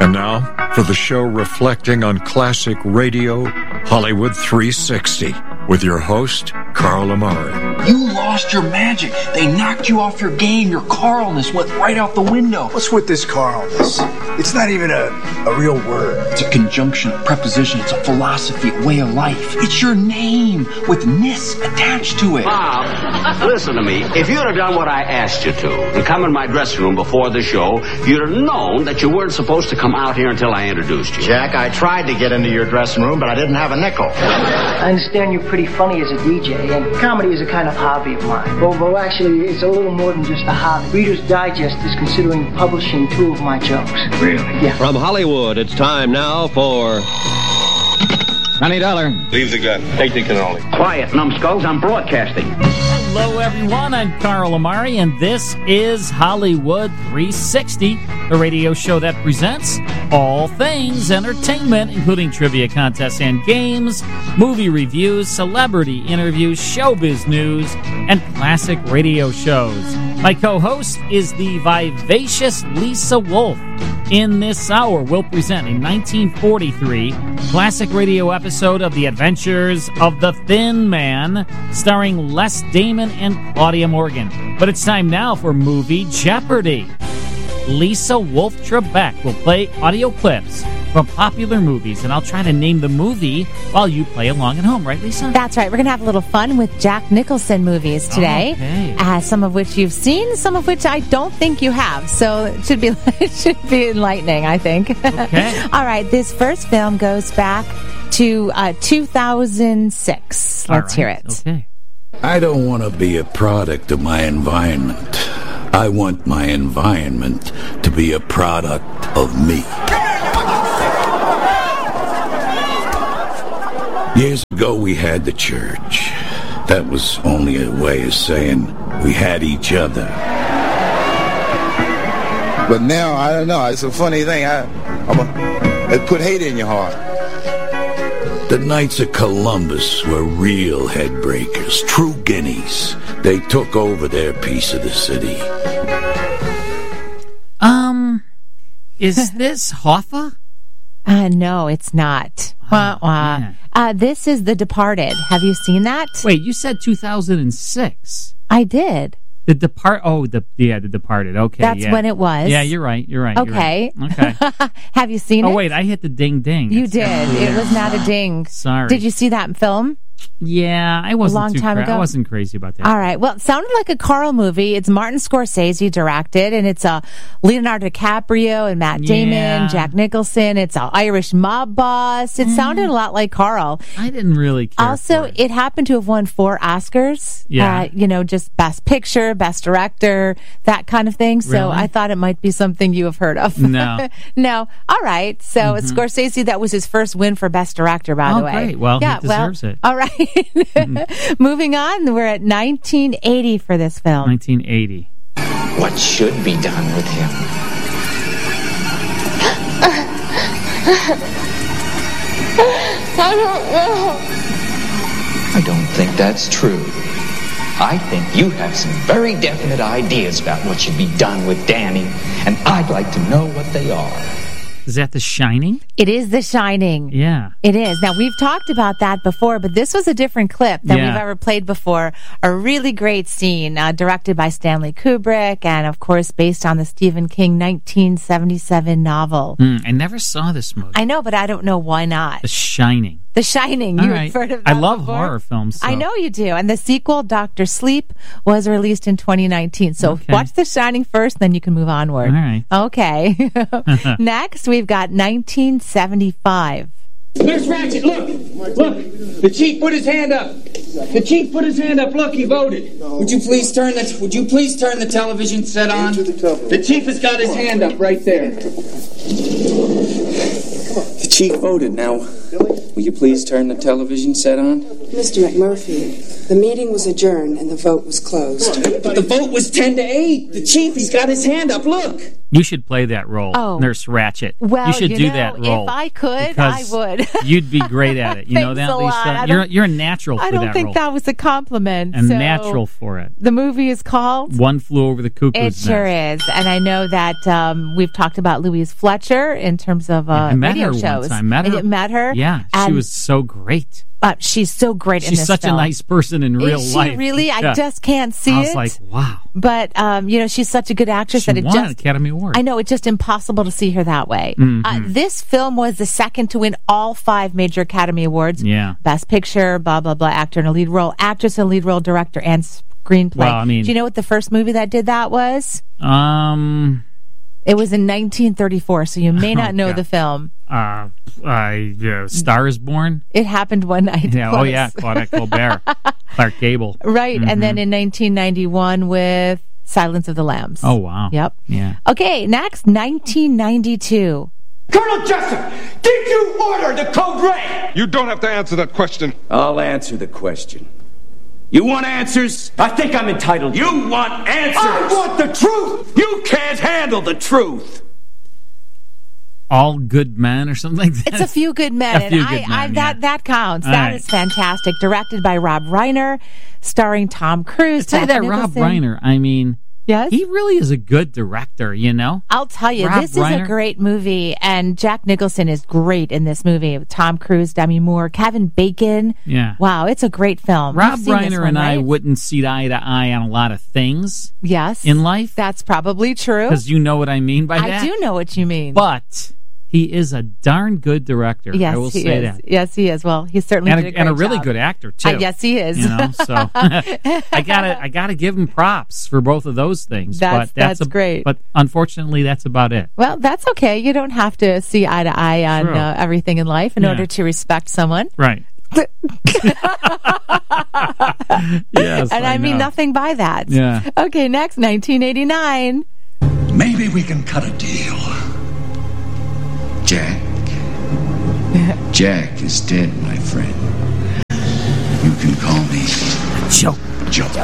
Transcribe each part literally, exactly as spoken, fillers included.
And now, for the show reflecting on classic radio, Hollywood three sixty, with your host, Carl Amari. You lost your magic. They knocked you off your game. Your Carlness went right out the window. What's with this Carlness? It's not even a, a real word. It's a conjunction, a preposition. It's a philosophy, a way of life. It's your name with ness attached to it. Bob, listen to me. If you'd have done what I asked you to and come in my dressing room before the show, you'd have known that you weren't supposed to come out here until I introduced you. Jack, I tried to get into your dressing room, but I didn't have a nickel. I understand you're pretty funny as a D J, and comedy is a kind of hobby of mine. Well, well, actually, it's a little more than just a hobby. Reader's Digest is considering publishing two of my jokes. Really? Yeah. From Hollywood, it's time now for... twenty dollars. Leave the gun. Take the cannoli. Quiet, numbskulls. I'm broadcasting. Hello, everyone. I'm Carl Amari, and this is Hollywood three sixty, the radio show that presents all things entertainment, including trivia contests and games, movie reviews, celebrity interviews, showbiz news, and classic radio shows. My co-host is the vivacious Lisa Wolf. In this hour, we'll present a nineteen forty-three classic radio episode of The Adventures of the Thin Man, starring Les Damon and Claudia Morgan. But it's time now for Movie Jeopardy! Lisa Wolf Trebek will play audio clips from popular movies, and I'll try to name the movie while you play along at home, right, Lisa? That's right. We're going to have a little fun with Jack Nicholson movies today, okay. uh, some of which you've seen, some of which I don't think you have. So it should be it should be enlightening, I think. Okay. All right. This first film goes back to uh, two thousand six. All Let's right. hear it. Okay. I don't want to be a product of my environment. I want my environment to be a product of me. Years ago, we had the church. That was only a way of saying we had each other. But now, I don't know. It's a funny thing. I, I'm a, it put hate in your heart. The Knights of Columbus were real headbreakers, true guineas. They took over their piece of the city. Um, is this Hoffa? Uh, no, it's not. Wah, wah. Yeah. Uh, this is The Departed. Have you seen that? Wait, you said two thousand six. I did. The Depart. Oh, the yeah, The Departed. Okay, That's yeah. when it was. Yeah, you're right. You're right. Okay. You're right. Okay. Have you seen oh, it? wait, I hit the ding ding. You It's did. definitely It there. was not a ding. Sorry. Did you see that film? Yeah, I wasn't A long too time cra- ago? I wasn't crazy about that. All right. Well, it sounded like a Carl movie. It's Martin Scorsese directed, and it's uh, Leonardo DiCaprio and Matt Damon, Yeah. Jack Nicholson. It's an Irish mob boss. It sounded a lot like Carl. I didn't really care Also, for it. it happened to have won four Oscars. Yeah. Uh, you know, just Best Picture, Best Director, that kind of thing. So Really? I thought it might be something you have heard of. No. No. All right. So it's Scorsese. That was his first win for Best Director, by Oh, the way. great. Well, he yeah, deserves well, it. All right. Moving on, we're at nineteen eighty for this film. nineteen eighty. What should be done with him? I don't know. I don't think that's true. I think you have some very definite ideas about what should be done with Danny, and I'd like to know what they are. Is that The Shining? It is The Shining. Yeah. It is. Now, we've talked about that before, but this was a different clip than Yeah. we've ever played before. A really great scene, uh, directed by Stanley Kubrick, and, of course, based on the Stephen King nineteen seventy-seven novel. Mm, I never saw this movie. I know, but I don't know why not. The Shining. The Shining. All You've right. heard of I that love before? horror films. So. I know you do. And the sequel, Doctor Sleep, was released in twenty nineteen. So Okay. watch The Shining first, then you can move onward. All right. Okay. Next, we've got nineteen seventy-five. Nurse Ratchet, look! Look! The chief put his hand up! The chief put his hand up. Look, he voted. Would you please turn the Would you please turn the television set on? The chief has got his hand up right there. The chief voted. Now, will you please turn the television set on? Mister McMurphy, the meeting was adjourned and the vote was closed. But the vote was ten to eight. The chief, he's got his hand up. Look. You should play that role, Oh. Nurse Ratched. Well, you should you do know, that role. if I could, because I would. You'd be great at it. You know Thanks that, a Lisa? lot. I You're don't- you're a natural for I don't that think role. that was a compliment. a so natural for it. The movie is called One Flew Over the Cuckoo's It Nest. sure is. And I know that um, we've talked about Louise Fletcher in terms of uh, I met radio her shows. once. I met And her. you met her? Yeah, she And, was so great. Uh, she's so great in She's this such film. a nice person in real Is she life. really? I Yeah. just can't see I was it. like, wow. But, um, you know, she's such a good actress She that it won an just... Academy Award. I know, it's just impossible to see her that way. Mhm. Uh, this film was the second to win all five major Academy Awards. Yeah. Best Picture, blah, blah, blah, actor in a lead role, actress in a lead role, director, and screenplay. Well, I mean- Do you know what the first movie that did that was? Um, It was in nineteen thirty-four, so you may Oh, not know God. the film. uh, I uh, Star is Born. It happened one night. Yeah. Oh, yeah. Claudette Colbert, Clark Gable. Right, and then Mhm. in nineteen ninety-one with Silence of the Lambs. Oh, wow. Yep. Yeah. Okay, next, nineteen ninety-two. Colonel Jessup, did you order the Code Red? You don't have to answer that question. I'll answer the question. You want answers? I think I'm entitled. You want answers? I want the truth! You can't handle the truth! All Good Men or something like that. It's A Few Good Men. A Few and Good I, Men, I, that, yeah. that counts. All That right. is fantastic. Directed by Rob Reiner, starring Tom Cruise. Say Jack that Rob Nicholson. Reiner. I mean, Yes? he really is a good director, you know? I'll tell you, Rob this Reiner? is a great movie, and Jack Nicholson is great in this movie. Tom Cruise, Demi Moore, Kevin Bacon. Yeah. Wow, it's a great film. Rob You've seen this Reiner one, and I right? wouldn't see eye to eye on a lot of things Yes. in life That's probably true. because you know what I mean by I that. do know what you mean. But he is a darn good director. yes, I will he say is. that. Yes, he is. Well, he certainly And did a a, great and a really job. good actor too. Uh, yes, he is. You know, so I gotta I gotta give him props for both of those things. That's- but that's, that's a- great. But unfortunately, that's about it. Well, that's okay. You don't have to see eye to eye on True. uh, everything in life in Yeah. order to respect someone. Right. Yes, and I, mean know. nothing by that. Yeah. Okay, next, nineteen eighty-nine. Maybe we can cut a deal. Jack. Jack is dead, my friend. You can call me Joker. Joker.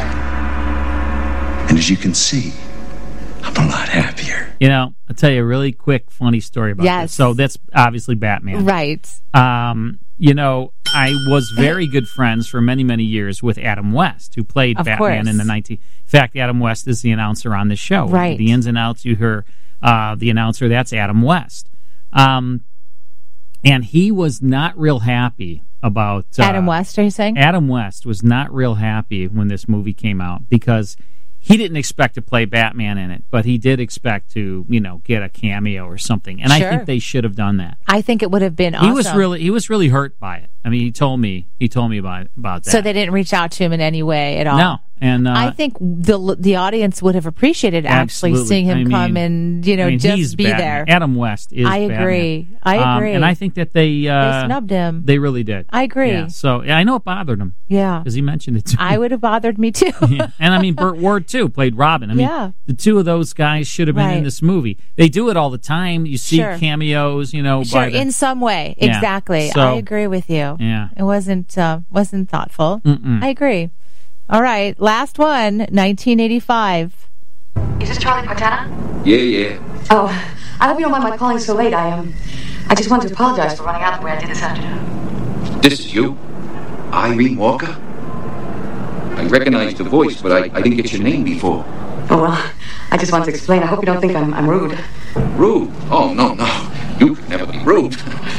And as you can see, I'm a lot happier. You know, I'll tell you a really quick, funny story about Yes. this. So that's obviously Batman. Right. Um, you know, I was very good friends for many, many years with Adam West, who played Of Batman course. in the nineteen. In fact, Adam West is the announcer on this show. Right. The ins and outs, you hear uh, the announcer, that's Adam West. Um, and he was not real happy about... Uh, Adam West, are you saying? Adam West was not real happy when this movie came out because he didn't expect to play Batman in it, but he did expect to, you know, get a cameo or something. And Sure. I think they should have done that. I think it would have been awesome. He was really he was really hurt by it. I mean, he told me he told me about about that. So they didn't reach out to him in any way at all? No. And uh, I think the the audience would have appreciated actually absolutely. seeing him I come mean- and, you know, I mean, just he's be Batman. there. Adam West is I agree. Batman. I Um, agree. and I think that they uh, They snubbed him. They really did. I agree. Yeah, so yeah, I know it bothered him. Yeah. Because he mentioned it to me. I would have bothered me too. Yeah. And I mean, Burt Ward too played Robin. I mean, Yeah. the two of those guys should have been in Right. this movie. They do it all the time. You see Sure. cameos, you know. Sure, by the, in some way. Yeah. Exactly. So- I agree with you. Yeah. It wasn't uh, wasn't thoughtful. Mm-mm. I agree. All right, last one, nineteen eighty-five. Is this Charlie Partana? Yeah, yeah. Oh, I hope you don't mind my calling so late. I um, I just wanted to apologize for running out the way I did this afternoon. This is you? Irene Walker? I recognize the voice, but I, I didn't get your name before. Oh, well, I just wanted to explain. I hope you don't think I'm, I'm rude. Rude? Oh, no, no. You could never be rude.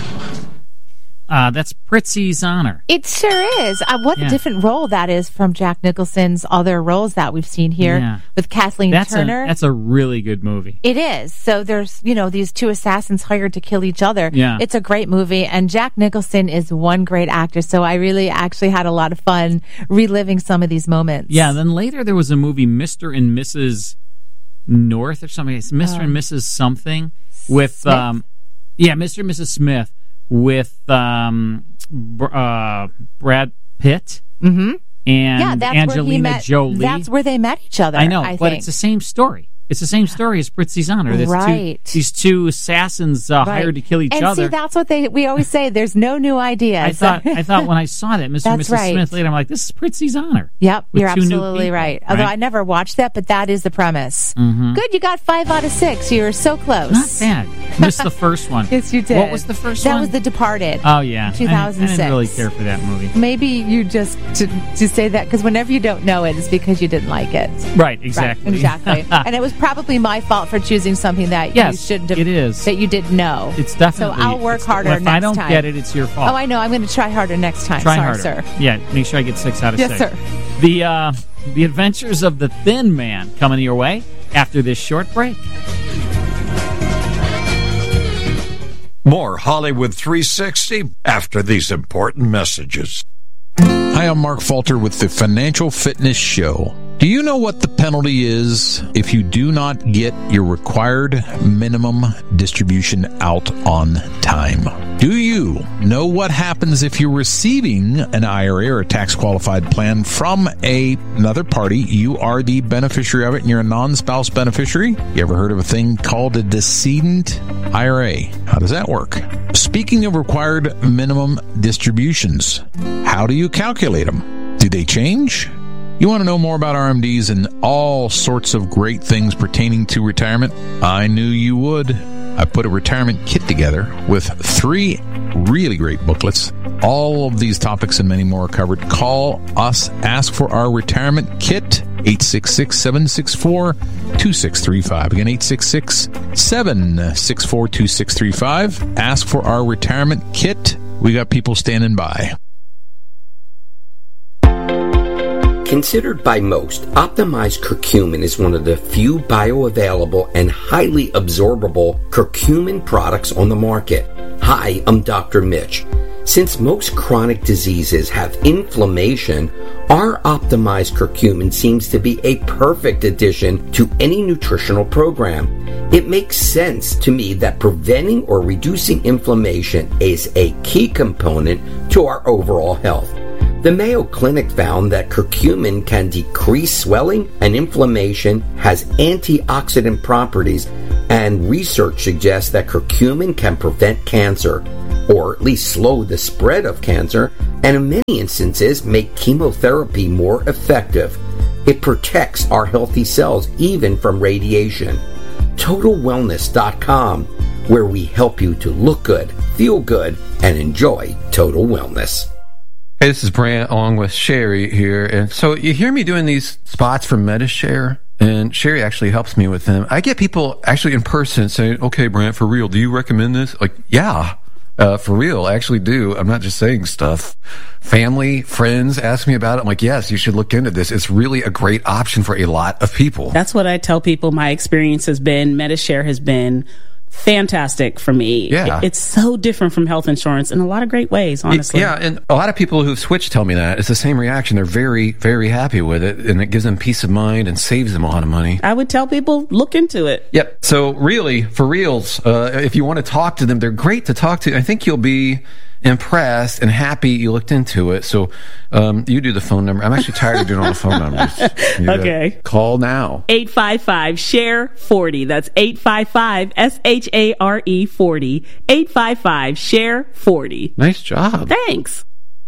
Uh, that's Pritzi's Honor. It sure is. Uh, what Yeah. a different role that is from Jack Nicholson's other roles that we've seen here Yeah. with Kathleen That's Turner. a that's a really good movie. It is. So there's, you know, these two assassins hired to kill each other. Yeah. It's a great movie, and Jack Nicholson is one great actor, so I really actually had a lot of fun reliving some of these moments. Yeah. Then later there was a movie, Mister and Missus North or something. It's Mister Oh. and Missus something with Smith? um, yeah, Mister and Missus Smith with um, Br- uh, Brad Pitt Mm-hmm. and Yeah, that's Angelina where he met, Jolie. That's where they met each other. I know, I but think. it's the same story. It's the same story as Prizzi's Honor. There's Right. Two, these two assassins uh, Right. hired to kill each and other. see, that's what they we always say. There's no new ideas. I thought I thought when I saw that, Mister and That's Missus right. Smith later, I'm like, this is Prizzi's Honor. Yep, with you're two new absolutely people, right. Although I never watched that, but that is the premise. Mhm. Good, you got five out of six. You were so close. Not bad. Missed the first one. Yes, you did. What was the first that one? was The Departed. Oh, yeah. two thousand six. I, I didn't really care for that movie. Maybe you just to, to say that because whenever you don't know it, it's because you didn't like it. Right, exactly. Right, exactly. And it was probably my fault for choosing something that Yes, you shouldn't have. it is. That you didn't know. It's definitely. So I'll work it's- harder well, if next I don't time. get it, it's your fault. Oh, I know. I'm going to try harder next time. Try Sorry, harder. sir. Yeah, make sure I get six out of Yes, six. sir. The, uh, the Adventures of the Thin Man coming your way after this short break. More Hollywood three sixty after these important messages. Hi, I'm Mark Falter with the Financial Fitness Show. Do you know what the penalty is if you do not get your required minimum distribution out on time? Do you know what happens if you're receiving an I R A or a tax-qualified plan from a, another party? You are the beneficiary of it, and you're a non-spouse beneficiary. You ever heard of a thing called a decedent I R A? How does that work? Speaking of required minimum distributions, how do you calculate them? Do they change? You want to know more about R M Ds and all sorts of great things pertaining to retirement? I knew you would. I put a retirement kit together with three really great booklets. All of these topics and many more are covered. Call us. Ask for our retirement kit. eight six six, seven six four, two six three five. Again, eight six six, seven six four, two six three five. Ask for our retirement kit. We got people standing by. Considered by most, optimized curcumin is one of the few bioavailable and highly absorbable curcumin products on the market. Hi, I'm Doctor Mitch. Since most chronic diseases have inflammation, our optimized curcumin seems to be a perfect addition to any nutritional program. It makes sense to me that preventing or reducing inflammation is a key component to our overall health. The Mayo Clinic found that curcumin can decrease swelling and inflammation, has antioxidant properties, and research suggests that curcumin can prevent cancer, or at least slow the spread of cancer, and in many instances make chemotherapy more effective. It protects our healthy cells even from radiation. Total Wellness dot com, where we help you to look good, feel good, and enjoy total wellness. Hey, this is Brant along with Sherry here. And so you hear me doing these spots for MediShare, and Sherry actually helps me with them. I get people actually in person saying, okay, Brant, for real, do you recommend this? Like, yeah, uh, for real, I actually do. I'm not just saying stuff. Family, friends ask me about it. I'm like, yes, you should look into this. It's really a great option for a lot of people. That's what I tell people my experience has been. MediShare has been fantastic for me. Yeah. It, it's so different from health insurance in a lot of great ways, honestly. Yeah, and a lot of people who've switched tell me that. It's the same reaction. They're very, very happy with it, and it gives them peace of mind and saves them a lot of money. I would tell people, look into it. Yep. So really, for reals, uh, if you want to talk to them, they're great to talk to. I think you'll be impressed and happy you looked into it. So um, you do the phone number. I'm actually tired of doing all the phone numbers. You, uh, okay. Call now. eight five five, S H A R E forty. That's eight five five, S H A R E forty. eight five five, S H A R E forty. Nice job. Thanks.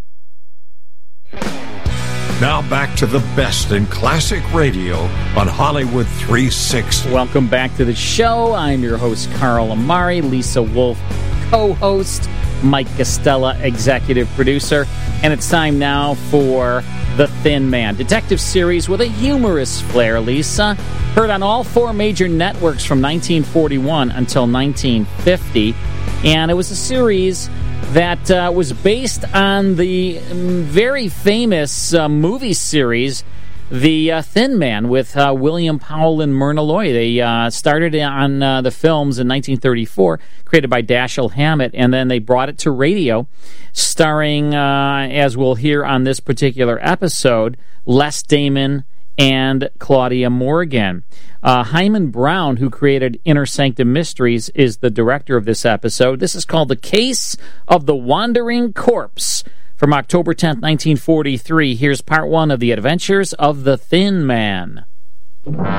Now back to the best in classic radio on Hollywood three sixty. Welcome back to the show. I'm your host, Carl Amari. Lisa Wolf, co-host. Mike Costella, executive producer. And it's time now for The Thin Man, detective series with a humorous flair, Lisa. Heard on all four major networks from nineteen forty-one until nineteen fifty. And it was a series that uh, was based on the um, very famous uh, movie series, The uh, Thin Man, with uh, William Powell and Myrna Loy. They uh, started on uh, the films in nineteen thirty-four, created by Dashiell Hammett, and then they brought it to radio, starring, uh, as we'll hear on this particular episode, Les Damon and Claudia Morgan. Uh, Hyman Brown, who created Inner Sanctum Mysteries, is the director of this episode. This is called The Case of the Wandering Corpse. From October tenth, nineteen forty-three, here's part one of The Adventures of the Thin Man.